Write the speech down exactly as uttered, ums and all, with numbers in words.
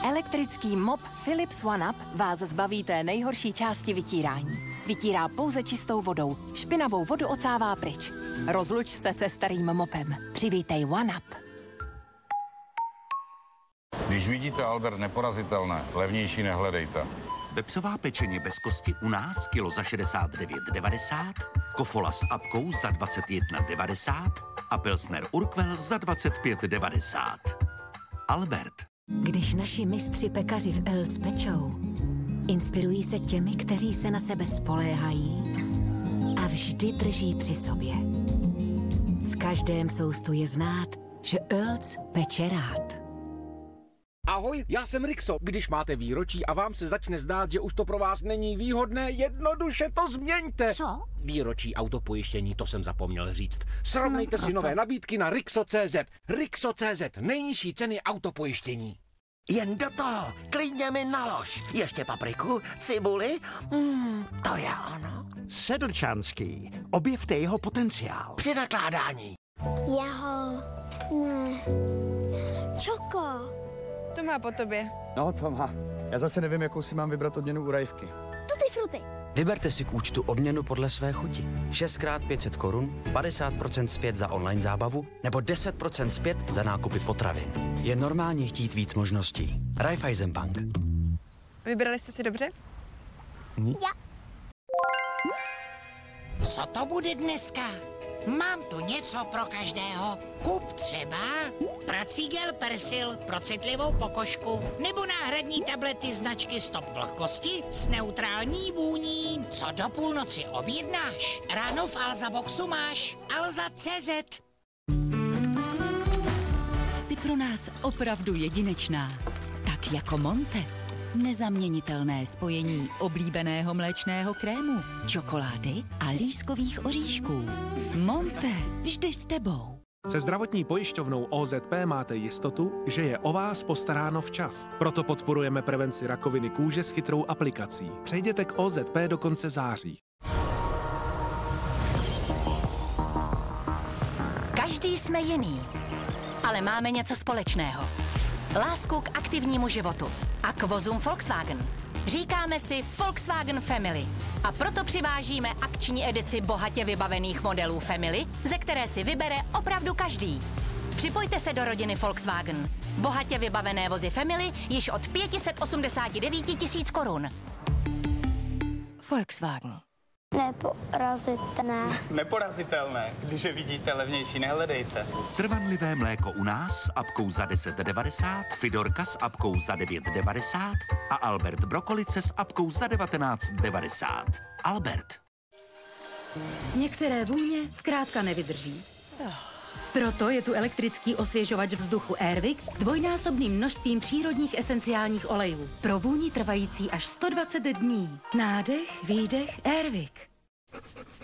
Elektrický mop Philips OneUp vás zbaví té nejhorší části vytírání. Vytírá pouze čistou vodou. Špinavou vodu ocává pryč. Rozluč se se starým mopem. Přivítej OneUp. Když vidíte Albert neporazitelné, levnější nehledejte. Vepřová pečeně bez kosti u nás kilo za šedesát devět devadesát, kofola s apkou za dvacet jedna devadesát a pilsner Urquell za dvacet pět devadesát. Albert. Když naši mistři pekaři v Elc pečou, inspirují se těmi, kteří se na sebe spoléhají a vždy drží při sobě. V každém soustu je znát, že Elc peče rád. Ahoj, já jsem Rixo. Když máte výročí a vám se začne zdát, že už to pro vás není výhodné, jednoduše to změňte. Co? Výročí autopojištění, to jsem zapomněl říct. Srovnejte si nové nabídky na Rixo tečka cé zet. Rixo tečka cé zet, nejnižší ceny autopojištění. Jen do toho, klidně mi nalož. Ještě papriku, cibuli, mm, to je ono. Sedlčanský, objevte jeho potenciál. Při nakládání. Jaho, ne, čoko. To má po tobě. No, to má. Já zase nevím, jakou si mám vybrat odměnu u Rajvky. Tutti fruty. Vyberte si k účtu odměnu podle své chuti. šest krát pět set korun, padesát procent zpět za online zábavu nebo deset procent zpět za nákupy potravin. Je normálně chtít víc možností. Raiffeisenbank. Vybrali jste si dobře? Hm? Ja. Co to bude dneska? Mám tu něco pro každého. Kup třeba prací gel Persil pro citlivou pokožku nebo náhradní tablety značky Stop vlhkosti s neutrální vůní. Co do půlnoci objednáš? Ráno v Alza Boxu máš alza tečka cé zet. Jsi pro nás opravdu jedinečná. Tak jako Monte. Nezaměnitelné spojení oblíbeného mléčného krému, čokolády a lískových oříšků. Monte, vždy s tebou. Se zdravotní pojišťovnou ó zet pé máte jistotu, že je o vás postaráno včas. Proto podporujeme prevenci rakoviny kůže s chytrou aplikací. Přejděte k ó zet pé do konce září. Každý jsme jiný, ale máme něco společného. Lásku k aktivnímu životu a k vozům Volkswagen. Říkáme si Volkswagen Family a proto přivážíme akční edici bohatě vybavených modelů Family, ze které si vybere opravdu každý. Připojte se do rodiny Volkswagen. Bohatě vybavené vozy Family již od pět set osmdesát devět tisíc korun. Volkswagen. Neporazitelné. Neporazitelné. Když je vidíte levnější, nehledejte. Trvanlivé mléko u nás s apkou za deset devadesát, Fidorka s apkou za devět devadesát a Albert Brokolice s apkou za devatenáct devadesát. Albert. Některé vůně zkrátka nevydrží. Proto je tu elektrický osvěžovač vzduchu Airwick s dvojnásobným množstvím přírodních esenciálních olejů. Pro vůni trvající až sto dvacet dní. Nádech, výdech, Airwick.